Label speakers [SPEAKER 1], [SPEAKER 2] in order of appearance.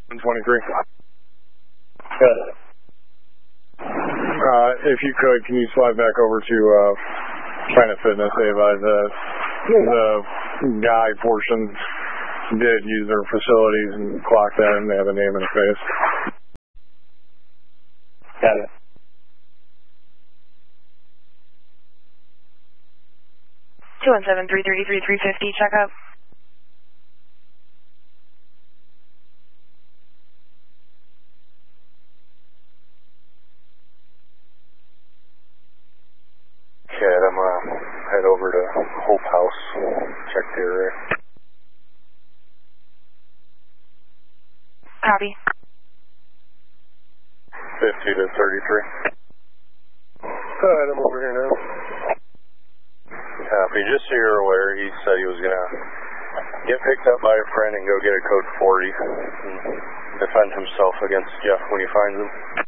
[SPEAKER 1] 23.
[SPEAKER 2] Good.
[SPEAKER 1] If you could, can you slide back over to Planet Fitness? They advise the guy portion did use their facilities and clock that, and they have a name and a face.
[SPEAKER 2] Got it.
[SPEAKER 3] Two 333-350, check up.
[SPEAKER 4] Okay, I'm gonna head over to Hope House, check the array.
[SPEAKER 3] Copy.
[SPEAKER 4] 50 to 33. Alright, I'm over here now. Copy, just so you're aware, he said he was gonna get picked up by a friend and go get a code 40 and defend himself against Jeff when he finds him.